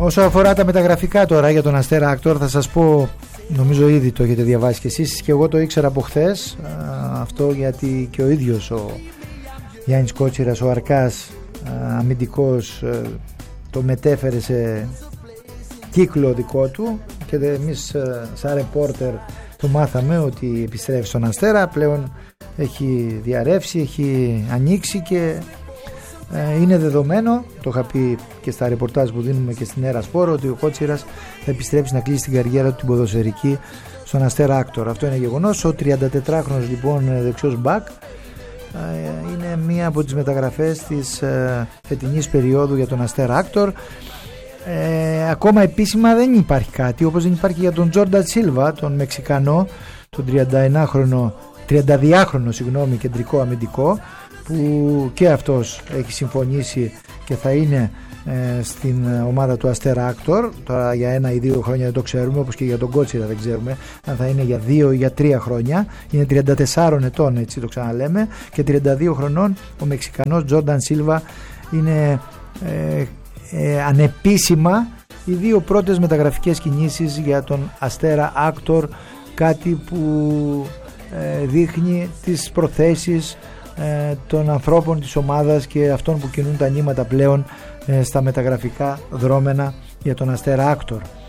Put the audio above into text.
Όσο αφορά τα μεταγραφικά τώρα για τον Αστέρα Άκτορ, θα σας πω, νομίζω ήδη το έχετε διαβάσει κι εσείς και εγώ το ήξερα από χθες αυτό, γιατί και ο ίδιος ο Γιάννης Κότσιρας, ο Αρκάς αμυντικός, το μετέφερε σε κύκλο δικό του και εμείς σαν ρεπόρτερ το μάθαμε ότι επιστρέφει στον Αστέρα. Πλέον έχει διαρρεύσει, έχει ανοίξει και είναι δεδομένο, το είχα πει και στα ρεπορτάζ που δίνουμε και στην Έρα Σπόρο, ότι ο Κότσιρας θα επιστρέψει να κλείσει την καριέρα του την ποδοσφαιρική στον Αστέρα Άκτορ. Αυτό είναι γεγονός. Ο 34χρονος λοιπόν δεξιός μπακ είναι μία από τις μεταγραφές της φετινής περίοδου για τον Αστέρα Άκτορ. Ακόμα επίσημα δεν υπάρχει κάτι, όπως δεν υπάρχει για τον Τζόρνταν Σίλβα, τον Μεξικανό, τον 32χρονο κεντρικό αμυντικό, που και αυτός έχει συμφωνήσει και θα είναι στην ομάδα του Αστέρα Άκτορ. Τώρα για 1 ή 2 χρόνια δεν το ξέρουμε, όπως και για τον Κότσιρα δεν ξέρουμε αν θα είναι για 2 ή για 3 χρόνια. Είναι 34 ετών, έτσι το ξαναλέμε, και 32 χρονών ο Μεξικανός Τζόρνταν Σίλβα. Είναι ανεπίσημα οι 2 πρώτες μεταγραφικές κινήσεις για τον Αστέρα Άκτορ, κάτι που δείχνει τις προθέσεις των ανθρώπων της ομάδας και αυτών που κινούν τα νήματα πλέον στα μεταγραφικά δρόμενα για τον Αστέρα Άκτορ.